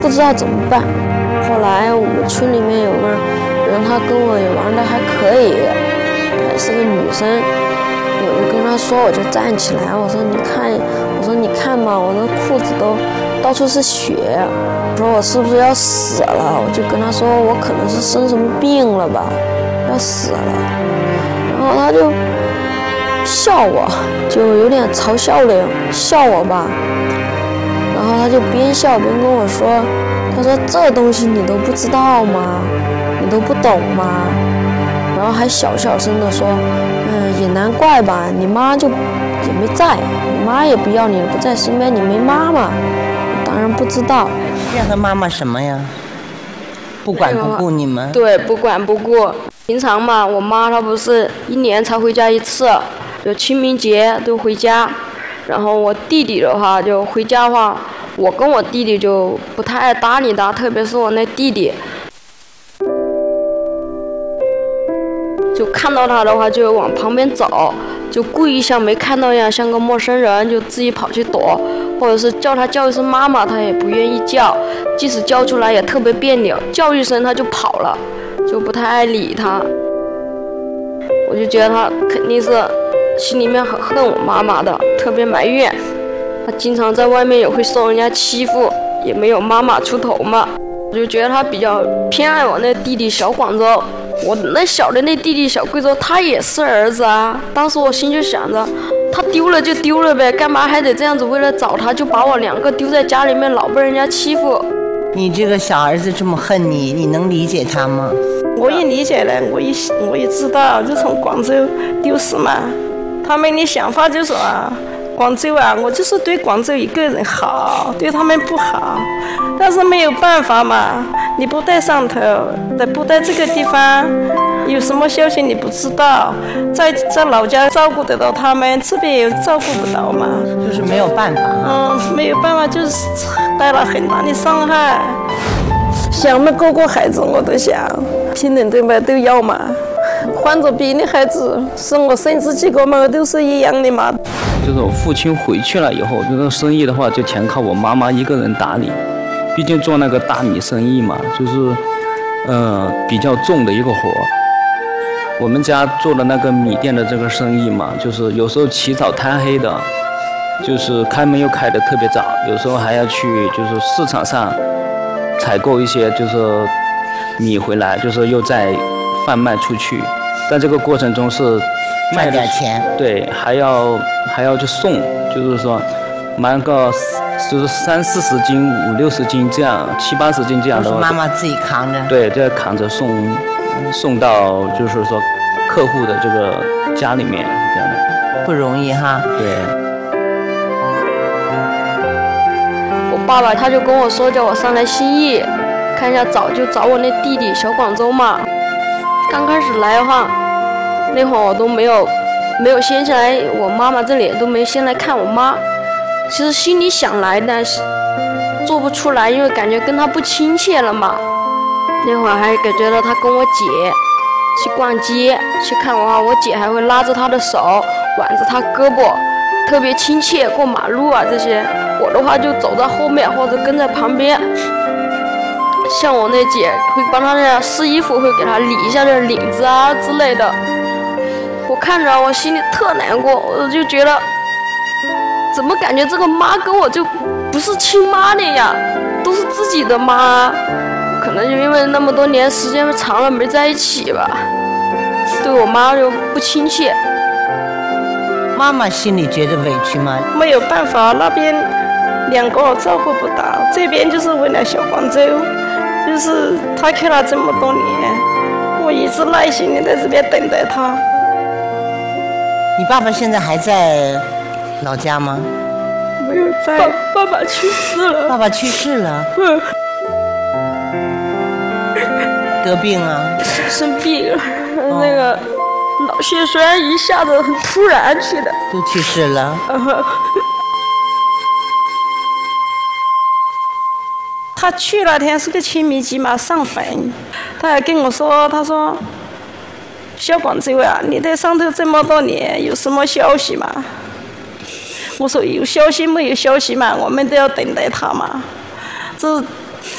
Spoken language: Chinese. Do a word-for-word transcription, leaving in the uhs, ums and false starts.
不知道怎么办。后来我们村里面有个人，他跟我也玩的还可以，还是个女生，我就跟他说，我就站起来，我说你看，我说你看嘛，我那裤子都到处是血，我说我是不是要死了？我就跟他说我可能是生什么病了吧，要死了。然后他就笑我，就有点嘲笑的笑我吧。然后他就边笑边跟我说，他说这东西你都不知道吗？你都不懂吗？然后还小小声的说，嗯，也难怪吧，你妈就也没在，你妈也不要你，不在身边，你没妈妈。当然不知道。 怨他妈妈什么呀？不管不顾你们？ 对，不管不顾。平常嘛，我妈她不是一年才回家一次，就清明节都回家。然后我弟弟的话，就回家的话，我跟我弟弟就不太爱搭理他，特别是我那弟弟，就看到他的话就往旁边走，就故意像没看到一样，像个陌生人，就自己跑去躲，或者是叫他叫一声妈妈，他也不愿意叫，即使叫出来也特别别扭，叫一声他就跑了，就不太爱理他。我就觉得他肯定是心里面很恨我妈妈的，特别埋怨。他经常在外面也会受人家欺负，也没有妈妈出头嘛。我就觉得他比较偏爱我那弟弟小广州，我那小的那弟弟小贵州，他也是儿子啊。当时我心就想着，他丢了就丢了呗，干嘛还得这样子为了找他就把我两个丢在家里面，老被人家欺负。 你这个小儿子这么恨你，你能理解他吗？ 我也理解了，我也我也知道，就从广州丢失嘛。他们的想法就是啊，广州啊，我就是对广州一个人好，对他们不好。但是没有办法嘛，你不在上头，不在这个地方，有什么消息你不知道，在在老家照顾得到他们，这边也照顾不到嘛。 就是没有办法。 嗯，没有办法，就是带了很大的伤害。想那个个孩子我都想，平等对吧？都要嘛。患着病的孩子，生我生这几个嘛，都是一样的嘛。 就是我父亲回去了以后，这个生意的话就全靠我妈妈一个人打理。毕竟做那个大米生意嘛，就是呃比较重的一个活。我们家做的那个米店的这个生意嘛，就是有时候起早贪黑的，就是开门又开得特别早，有时候还要去就是市场上采购一些就是米回来，就是又再贩卖出去。在这个过程中是卖点钱， 对，还要还要去送，就是说买个就是三四十斤、五六十斤这样，七八十斤这样的话， 妈妈自己扛着。 对，这扛着送送到就是说客户的这个家里面这样的， 不容易哈。 对。 我爸爸他就跟我说，叫我上来兴义看一下，找就找我那弟弟小广州嘛。刚开始来的话，那会儿我都没有没有先下来我妈妈这里，都没先来看我妈。其实心里想来，但是做不出来，因为感觉跟她不亲切了嘛。那会儿还感觉到她跟我姐去逛街去看我，我姐还会拉着她的手，挽着她胳膊，特别亲切。过马路啊这些，我的话就走在后面或者跟在旁边。像我那姐会帮她那样试衣服，会给她理一下这领子啊之类的。我看着我心里特难过，我就觉得怎么感觉这个妈跟我就不是亲妈的呀，都是自己的妈。可能就因为那么多年时间长了没在一起吧，对我妈就不亲切。 妈妈心里觉得委屈吗？ 没有办法，那边两个照顾不到，这边就是为了小广州，就是他去了这么多年，我一直耐心的在这边等待他。 你爸爸现在还在老家吗？ 没有在。爸爸爸去世了。 爸爸去世了。 嗯。 得病啊？ 生病，哦、那个脑血栓一下子很突然去的。 都去世了。嗯、 他去那天是个清明节嘛，上坟，他还跟我说，他说。小广州啊，你在上头这么多年，有什么消息吗？我说有消息没有消息嘛，我们都要等待他嘛。这